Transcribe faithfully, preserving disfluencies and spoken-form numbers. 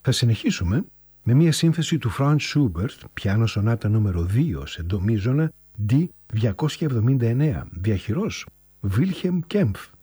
Θα συνεχίσουμε με μια σύνθεση του Franz Schubert, πιάνο σονάτα νούμερο δύο σε ντο μείζωνα ντι διακόσια εβδομήντα εννέα, διαχειρός Wilhelm Kempff.